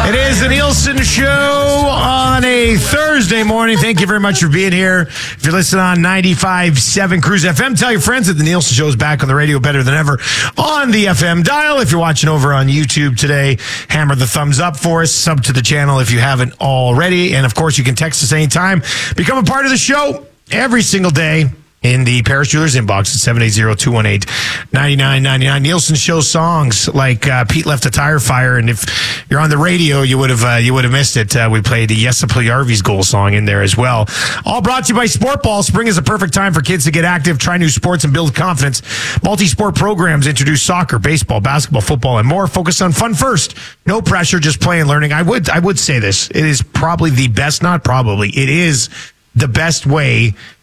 It is the Nielsen Show on a Thursday morning. Thank you very much for being here. If you're listening on 95.7 Cruise FM, tell your friends that the Nielsen Show is back on the radio better than ever on the FM dial. If you're watching over on YouTube today, hammer the thumbs up for us. Sub to the channel if you haven't already. And, of course, you can text us anytime. Become a part of the show every single day in the Paris Jewelers inbox at 780-218-9999. Nielsen Show songs like Pete Left a Tire Fire, and if you're on the radio, you would have missed it. We played the Jesse Puljarvi's goal song in there as well. All brought to you by Sport Ball. Spring is a perfect time for kids to get active, try new sports, and build confidence. Multi-sport programs introduce soccer, baseball, basketball, football, and more. Focus on fun first. No pressure, just play and learning. I would say this. It is probably the best, not probably, it is the best way